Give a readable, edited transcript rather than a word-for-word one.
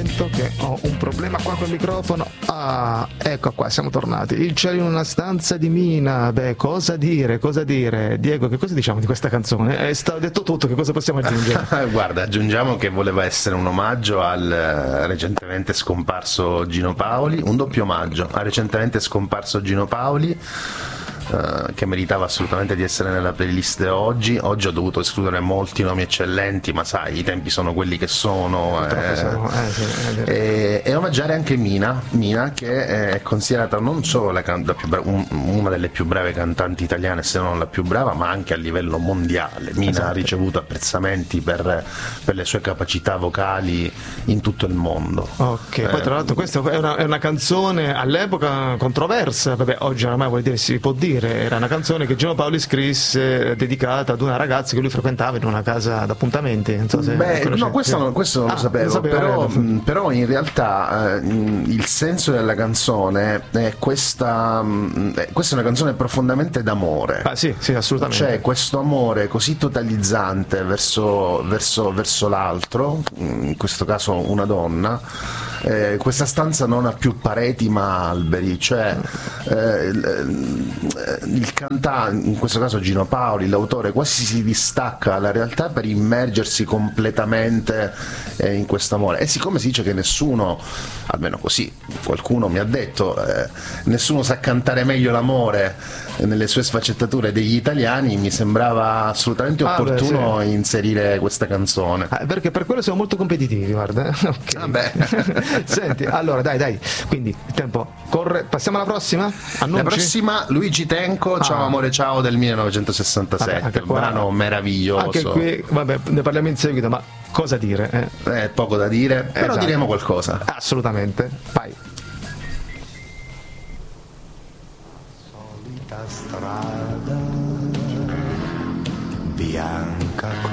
momento che ho un problema qua col microfono. Ah, ecco qua, siamo tornati. Il cielo in una stanza di Mina. Beh, cosa dire? Diego, che cosa diciamo di questa canzone? È stato detto tutto, che cosa possiamo aggiungere? Guarda, aggiungiamo che voleva essere un omaggio al recentemente scomparso Gino Paoli, un doppio omaggio al recentemente scomparso Gino Paoli, che meritava assolutamente di essere nella playlist oggi. Oggi ho dovuto escludere molti nomi eccellenti, ma sai, i tempi sono quelli che sono, e omaggiare anche Mina, che è considerata non solo una delle più brave cantanti italiane, se non la più brava, ma anche a livello mondiale. Mina ha ricevuto apprezzamenti per le sue capacità vocali in tutto il mondo. Ok, poi tra l'altro questa è una canzone all'epoca controversa, vabbè, oggi ormai vuol dire, si può dire, era una canzone che Gino Paoli scrisse dedicata ad una ragazza che lui frequentava in una casa d'appuntamenti. Non so se questo non lo sapevo, però in realtà il senso della canzone è questa è una canzone profondamente d'amore. Sì, assolutamente. C'è questo amore così totalizzante verso l'altro, in questo caso una donna. Questa stanza non ha più pareti ma alberi, cioè il cantante, in questo caso Gino Paoli, l'autore, quasi si distacca dalla realtà per immergersi completamente in questo amore. E siccome si dice che nessuno, almeno così qualcuno mi ha detto, nessuno sa cantare meglio l'amore nelle sue sfaccettature degli italiani, mi sembrava assolutamente opportuno inserire questa canzone. Perché per quello siamo molto competitivi, guarda. Okay. Senti, allora dai, quindi il tempo corre, passiamo alla prossima? Annunci? La prossima, Luigi Tenco, Ciao amore ciao, del 1967, un brano meraviglioso. Anche qui, ne parliamo in seguito, ma cosa dire? Poco da dire, però diremo qualcosa. Assolutamente, vai. Solita strada bianca